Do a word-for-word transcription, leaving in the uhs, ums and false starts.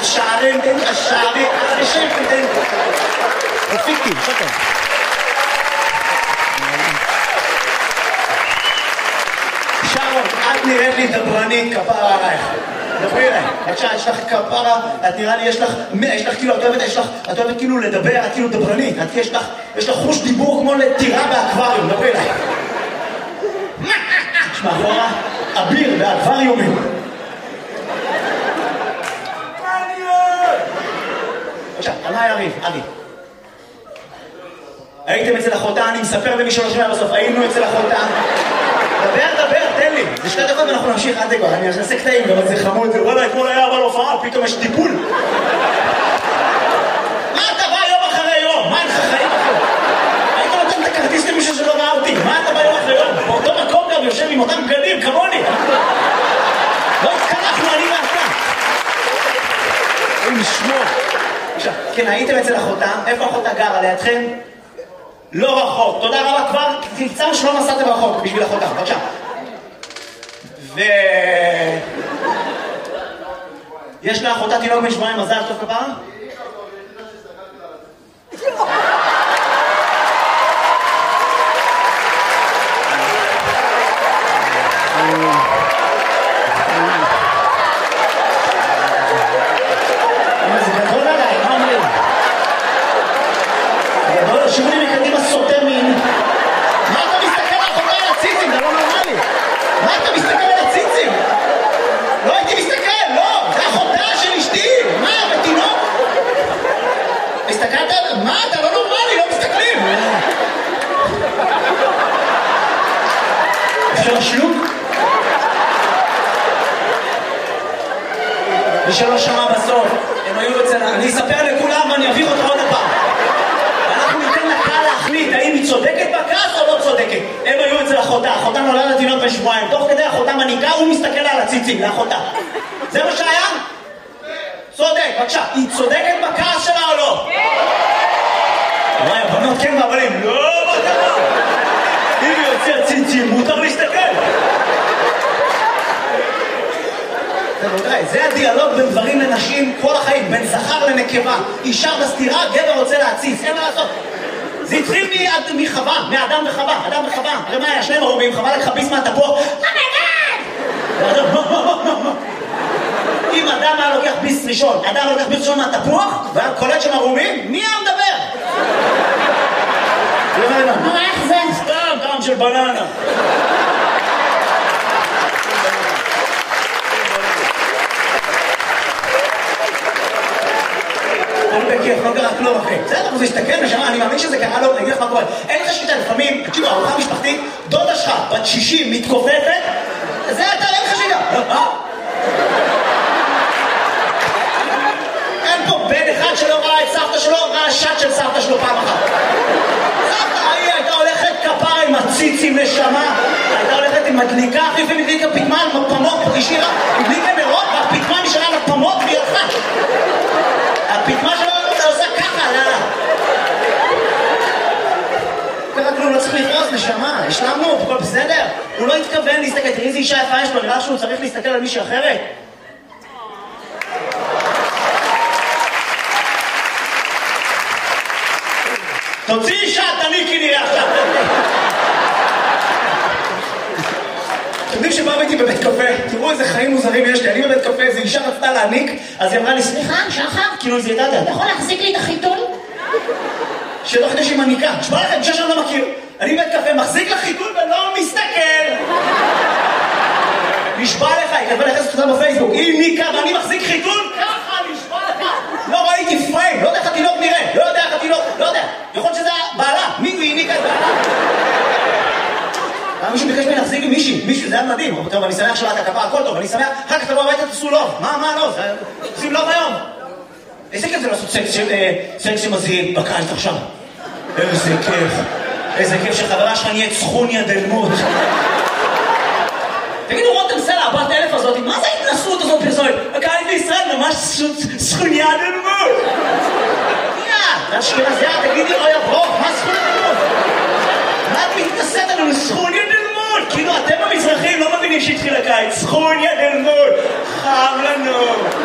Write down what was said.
שערים, תן לך שערים, השם תן לך. רפיקי, שכן. שרון, את נראית לי דברנית, כפרה עלייך. דברי אליי, בבקשה, יש לך כפרה, את נראה לי, יש לך, יש לך כאילו, את אוהבת, יש לך, את אוהבת כאילו לדבר, את כאילו דברנית, את יש לך, יש לך חוש דיבור כמו לטירה באקווריום, דברי אליי. תשמע, אחורה, אביר באקווריומים. בבקשה, על מה יריב? אבי. הייתם אצל אחותה, אני מספר למי שלא שומע בסוף, היינו אצל אחותה. דבר, דבר, תן לי. זה שתי דקות ואנחנו נמשיך עד דקות. אני אעשה קטעים, גם זה חמוד. וואלה, אתמול היה אבל הופעה, פתאום יש טיפול. מה אתה בא יום אחרי יום? מה אין לך חיים אחרי? היית נותן את הכרטיס למישהו שלא ראה אותי. מה אתה בא יום אחרי יום? באותו מקום גם יושב עם אותם בגדים, כמוני. לא התקלחנו, אני ואתה. אין לשמור. עכשיו, כן, הייתם אצל אחותה. איפה אחותה גרה? לידכם? לא רחוק, תודה רבה כבר, תמצאנו שלא נסעתם רחוק בשביל אחותה, בבקשה. ו... יש לה אחותה תינוק בן שבועיים, מזל טוב כפרה? זה גדול עליי, מה אומרים? גדול, שימו לי מקדימה סוטר מין. מה אתה מסתכל על אחותה על הציצים? זה לא נורמלי. מה אתה מסתכל על הציצים? לא הייתי מסתכל, לא. זה אחותה של אשתי. מה, בתינוק? הסתכלת? מה, אתה לא נורמלי, לא מסתכלים. אפשר שלוק? מי שלא שמע בסוף, הם היו אצל... אני אספר לכולם ואני אביך אותך עוד הפעם. אנחנו ניתן לקהל להחליט האם היא צודקת בכעס או לא צודקת. הם היו אצל אחותה, אחותה נולדה לתינוק בן שבועיים. תוך כדי אחותה מניקה, הוא מסתכל על הציצים, לאחותה. זה מה שהיה? צודק, בבקשה. היא צודקת בכעס שלה או לא? כן! וואי, הבנות כן והבנים. לא, מה קרה? אם היא יוצא ציצים, מותר להסתכל. זה הדיאלוג בין דברים לנשים כל החיים, בין זכר לנקבה. אישה בסתירה, גבר רוצה להציץ, אין מה לעשות. זה התחיל מחווה, מאדם וחווה, אדם וחווה. הרי מה היה? שני מרובים, חווה לקחה ביס מהתפוח. אם אדם היה לוקח ביס ראשון, אדם לוקח ביס ראשון מהתפוח, והיה קולט שם מרובים, מי היה מדבר? מה, איך זה? סתם, טעם של בננה. בכיף, לא קרה כלום אחי. בסדר, הוא הסתכל ושמע, אני מאמין שזה קרה לו, אני אגיד לך מה קורה. אין לך שליטה, לפעמים, תקשיבו, ארוחה משפחתית, דודה שלך, בת שישים, מתכופפת, זה אתה, אין לך שליטה. אה? אין פה בן אחד שלא ראה את סבתא שלו, ראה שט של סבתא שלו פעם אחת. סבתא, היא הייתה הולכת כפרה עם הציצים לשמה, הייתה הולכת עם מדליקה, אחי לפעמים הדליקה פתמן, פמות, השאירה, הדליקה נרות, והפתמן נשארה לפמות והיא הלכה. הפתמה שלו עושה ככה, לאללה. ככה כלום, לא צריך לפרוס, נשמה, השלמנו, הכל בסדר. הוא לא התכוון להסתכל, תראי איזה אישה יפה יש לו, נראה שהוא צריך להסתכל על מישהי אחרת. תוציא אישה, תניקי נראה עכשיו. אתם יודעים שבאו איתי בבית קפה, תראו איזה חיים מוזרים יש לי, אני בבית קפה, איזו אישה רצתה להניק, אז היא אמרה לי, סליחה, שחר, כאילו זה ידעת, אתה יכול להחזיק לי את החיתול? שתוך כדי שהיא מניקה, תשמע לכם, אישה שאני לא מכיר, אני בבית קפה, מחזיק לחיתול ולא מסתכל. נשבע לך, היא כתבה לחסת אותה בפייסבוק, היא ניקה ואני מחזיק חיתול, ככה, נשבע לך. לא ראיתי פריים, לא יודע איך התינוק נראה, לא יודע איך התינוק, לא יודע, יכול להיות שזה בעלה, מי היא ניקה את בעלה? מישהו ביקש ממני להחזיק עם מישהי, מישהו, זה היה מדהים. טוב, אני שמח שלא אתה כפה, הכל טוב, אני שמח, אחר כך תבוא הביתה, תעשו לוב. מה, מה לוב? עושים לוב היום. איזה כיף זה לעשות סקס שמזהים בקיץ עכשיו. איזה כיף. איזה כיף שחברה שלך נהיית סכוניה דלמות. תגידו, רותם סלע, הבת אלף הזאת, מה זה ההתנסות הזאת פרסומת? הקיץ בישראל ממש סכוניה דלמות. יא, אשכנזיה, תגידי, אוי הברוך, מה סכוניה דלמות? מה את מתנסית עלינו? סכוניה דלמות! כאילו אתם המזרחים לא מבינים שהתחיל הקיץ. סכוניה דלמות! חם לנו!